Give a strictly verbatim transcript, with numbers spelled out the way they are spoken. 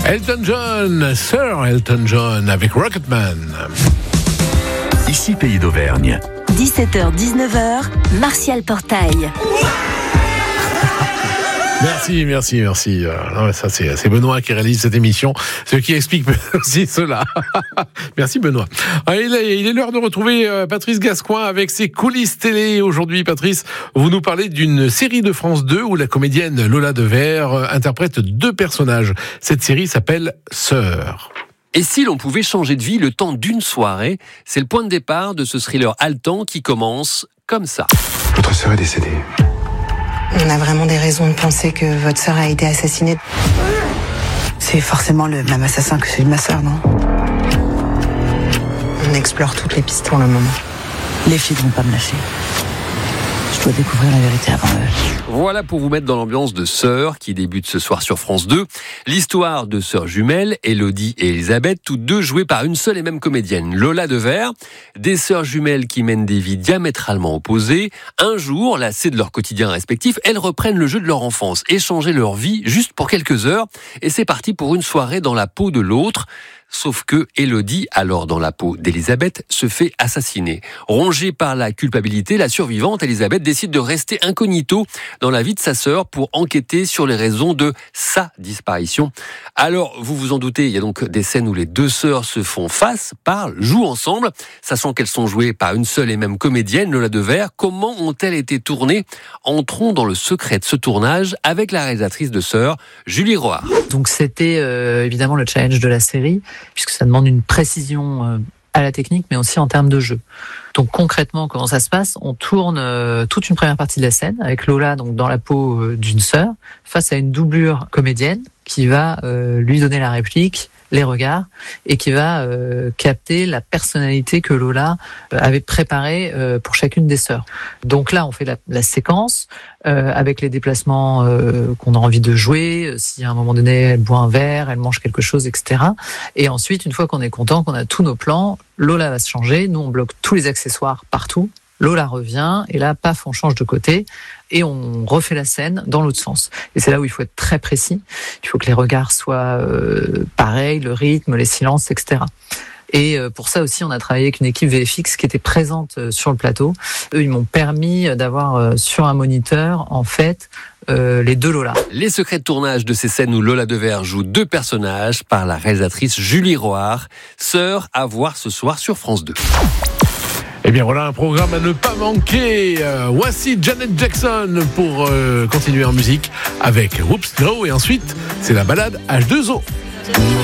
Elton John, Sir Elton John avec Rocketman. Ici Pays d'Auvergne. dix-sept heures dix-neuf heures, Martial Portail. Merci, merci, merci. Euh, non, ça, c'est, c'est Benoît qui réalise cette émission, ce qui explique aussi cela. Merci Benoît. Ah, il, est, il est l'heure de retrouver euh, Patrice Gascoin avec ses coulisses télé. Aujourd'hui, Patrice, vous nous parlez d'une série de France deux où la comédienne Lola Devers euh, interprète deux personnages. Cette série s'appelle Sœur. Et si l'on pouvait changer de vie le temps d'une soirée, c'est le point de départ de ce thriller haletant qui commence comme ça. Votre sœur est décédée. On a vraiment des raisons de penser que votre sœur a été assassinée. C'est forcément le même assassin que celui de ma sœur, non ? On explore toutes les pistes pour le moment. Les filles ne vont pas me lâcher. Je dois découvrir la vérité avant eux. Voilà pour vous mettre dans l'ambiance de Sœur qui débute ce soir sur France deux. L'histoire de sœurs jumelles, Élodie et Elisabeth, toutes deux jouées par une seule et même comédienne, Lola Devers. Des sœurs jumelles qui mènent des vies diamétralement opposées. Un jour, lassées de leur quotidien respectif, elles reprennent le jeu de leur enfance, échanger leur vie juste pour quelques heures. Et c'est parti pour une soirée dans la peau de l'autre. Sauf que Élodie, alors dans la peau d'Elisabeth, se fait assassiner. Rongée par la culpabilité, la survivante, Elisabeth, décide de rester incognito dans la vie de sa sœur pour enquêter sur les raisons de sa disparition. Alors, vous vous en doutez, il y a donc des scènes où les deux sœurs se font face, parlent, jouent ensemble, sachant qu'elles sont jouées par une seule et même comédienne, Lola Devers. Comment ont-elles été tournées ? Entrons dans le secret de ce tournage avec la réalisatrice de Sœur, Julie Roard. Donc c'était euh, évidemment le challenge de la série, puisque ça demande une précision euh, à la technique, mais aussi en termes de jeu. Donc concrètement, comment ça se passe ? On tourne euh, toute une première partie de la scène avec Lola donc dans la peau euh, d'une sœur, face à une doublure comédienne qui va euh, lui donner la réplique, les regards, et qui va euh, capter la personnalité que Lola euh, avait préparée euh, pour chacune des sœurs. Donc là, on fait la, la séquence euh, avec les déplacements euh, qu'on a envie de jouer. Euh, si à un moment donné, elle boit un verre, elle mange quelque chose, et cetera. Et ensuite, une fois qu'on est content, qu'on a tous nos plans, Lola va se changer. Nous, on bloque tous les accessoires partout. Lola revient, et là, paf, on change de côté, et on refait la scène dans l'autre sens. Et c'est là où il faut être très précis. Il faut que les regards soient euh, pareils, le rythme, les silences, et cetera. Et euh, pour ça aussi, on a travaillé avec une équipe V F X qui était présente euh, sur le plateau. Eux, ils m'ont permis d'avoir euh, sur un moniteur, en fait, euh, les deux Lola. Les secrets de tournage de ces scènes où Lola Devers joue deux personnages par la réalisatrice Julie Roard. Sœur à voir ce soir sur France deux. Eh bien voilà un programme à ne pas manquer. Euh, voici Janet Jackson pour euh, continuer en musique avec Whoops No, et ensuite c'est la balade H deux O.